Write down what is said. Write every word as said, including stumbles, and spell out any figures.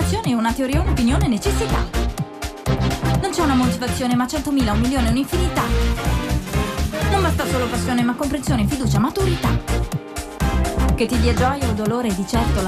un'emozione, una teoria, un'opinione, necessità. Non c'è una motivazione, ma centomila, un milione, un'infinità. Non basta solo passione, ma comprensione, fiducia, maturità. Che ti dia gioia o dolore, di certo la